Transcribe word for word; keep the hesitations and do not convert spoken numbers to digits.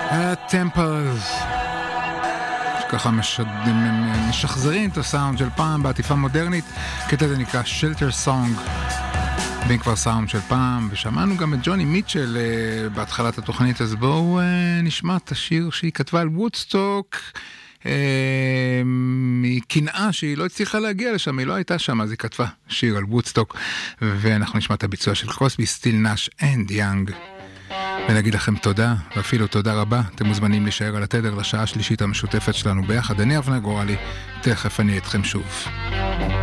הטמפרס ככה משחזרים את הסאונד של פעם בעטיפה מודרנית. קטע זה נקרא Shelter Song, בין כבר סאונד של פעם, ושמענו גם את ג'וני מיטשל uh, בהתחלת התוכנית. אז בואו uh, נשמע את השיר שהיא כתבה על וודסטוק, uh, מקנאה שהיא לא הצליחה להגיע לשם, היא לא הייתה שם, אז היא כתבה שיר על וודסטוק, ואנחנו נשמע את הביצוע של קרוסבי, סטיל, נאש אנד יאנג, ונגיד לכם תודה, ואפילו תודה רבה. אתם מוזמנים להישאר על התדר לשעה השלישית המשותפת שלנו ביחד. אני אבנר גורלי, תכף אני אתכם שוב.